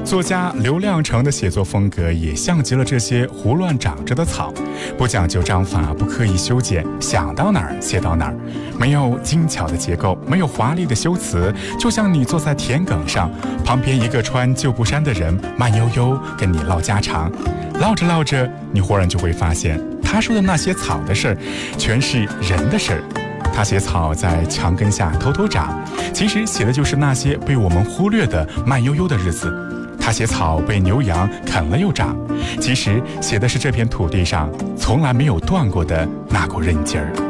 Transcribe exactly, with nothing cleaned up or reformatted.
作家刘亮程的写作风格也像极了这些胡乱长着的草，不讲究章法，不刻意修剪，想到哪儿写到哪儿，没有精巧的结构，没有华丽的修辞，就像你坐在田埂上，旁边一个穿旧布衫的人慢悠悠跟你唠家常，唠着唠着，你忽然就会发现，他说的那些草的事儿，全是人的事儿。他写草在墙根下偷偷长，其实写的就是那些被我们忽略的慢悠悠的日子。他写草被牛羊啃了又长，其实写的是这片土地上从来没有断过的那股韧劲儿。